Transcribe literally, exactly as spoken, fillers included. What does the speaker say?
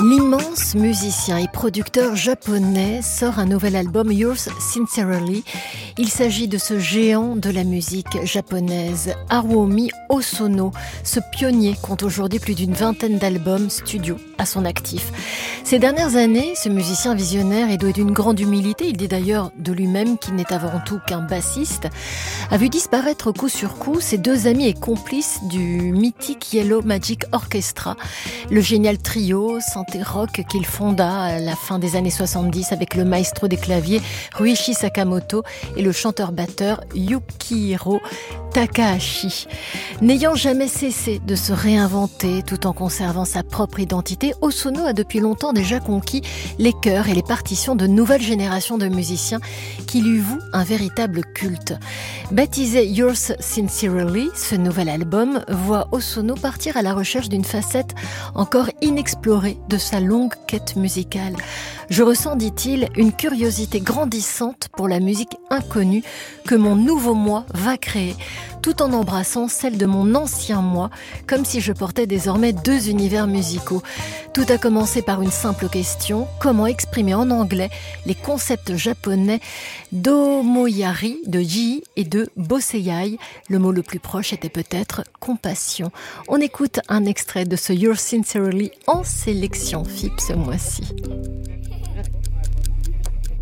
L'immense musicien et producteur japonais sort un nouvel album, Yours Sincerely. Il s'agit de ce géant de la musique japonaise, Haruomi Hosono. Ce pionnier compte aujourd'hui plus d'une vingtaine d'albums studio à son actif. Ces dernières années, ce musicien visionnaire est doué d'une grande humilité. Il dit d'ailleurs de lui-même qu'il n'est avant tout qu'un bassiste. A vu disparaître coup sur coup ses deux amis et complices du mythique Yellow Magic Orchestra, le génial trio synthé rock qu'il fonda à la fin des années soixante-dix avec le maestro des claviers Ryuichi Sakamoto et le chanteur-batteur Yukihiro Takahashi. N'ayant jamais cessé de se réinventer tout en conservant sa propre identité, Hosono a depuis longtemps déjà conquis les cœurs et les partitions de nouvelles générations de musiciens qui lui vouent un véritable culte. Baptisé Yours Sincerely, ce nouvel album voit Hosono partir à la recherche d'une facette encore inexplorée de sa longue quête musicale. Je ressens, dit-il, une curiosité grandissante pour la musique inconnue que mon nouveau moi va créer, tout en embrassant celle de mon ancien moi, comme si je portais désormais deux univers musicaux. Tout a commencé par une simple question: comment exprimer en anglais les concepts japonais d'omoyari, de ji et de boseiai? Le mot le plus proche était peut-être compassion. On écoute un extrait de ce Yours Sincerely en sélection F I P ce mois-ci.